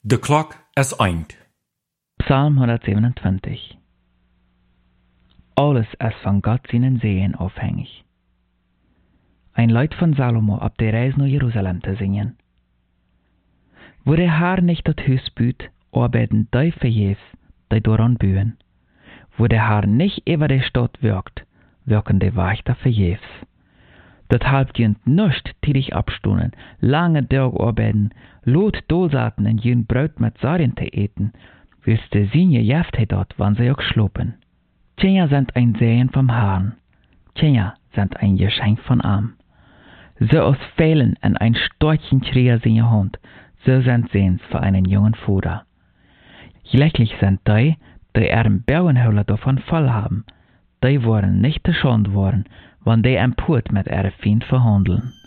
De klok is eind. Psalm 127. Alles ist von Gott seinen Segen abhängig. Ein Lied von Salomo ab der Reise nach Jerusalem zu singen. Wo der Herr nicht das Haus büht, arbeiten die vergebens, die daran bühen. Wo der Herr nicht über die Stadt wirkt, wirken die Wächter vergebens. Deshalb dient nicht tätig abstunden, lange Tag arbeiten, lot dosaten in jün Brot mit Sarien zu eten, willst du sehen jeft he dort, wann sie auch schlopen. Tjenja sind ein Segen vom Herrn, Tjenja sind ein Geschenk von Arm. So aus Fehlen in ein Storchen Krieger seine Hand, so sind Sehens für einen jungen Fuder. Glücklich sind die ihren Bergenhöhler davon voll haben, die wollen nicht geschont worden, wann die empört mit ihrem Feind verhandeln.